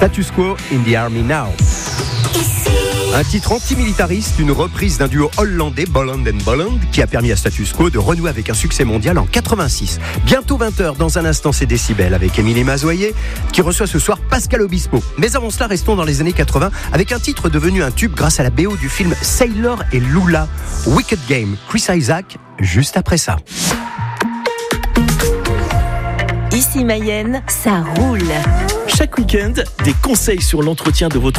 Status Quo in the Army Now. Un titre antimilitariste, une reprise d'un duo hollandais, Bolland & Bolland, qui a permis à Status Quo de renouer avec un succès mondial en 86. Bientôt 20h, dans un instant, c'est Décibel avec Émilie Mazoyer, qui reçoit ce soir Pascal Obispo. Mais avant cela, restons dans les années 80, avec un titre devenu un tube grâce à la BO du film Sailor et Lula, Wicked Game, Chris Isaak, juste après ça. Ici Mayenne, ça roule. Chaque week-end, des conseils sur l'entretien de votre